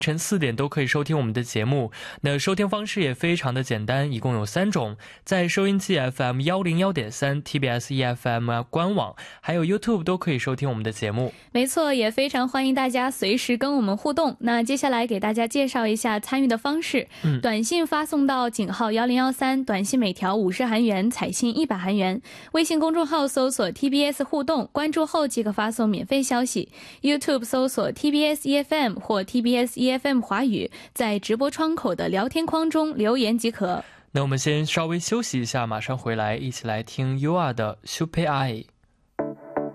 晨4点都可以收听我们的节目。那收听方式也非常的简单，一共有3种，在收音机 FM 101.3 TBS EFM 官网还有 YouTube 都可以收听我们的节目。 没错，也非常欢迎大家随时跟我们互动。那接下来给大家介绍一下参与的方式。短信发送到井号1013，短信每条50韩元，彩信100韩元。微信公众号搜索 TBS 互动，关注后即可发送免费消息。 YouTube 搜索 TBS EFM 或 TBS EFM 华语，在直播窗口的聊天框中留言即可。 那我们先稍微休息一下，马上回来一起来听 You Are 的 Super I。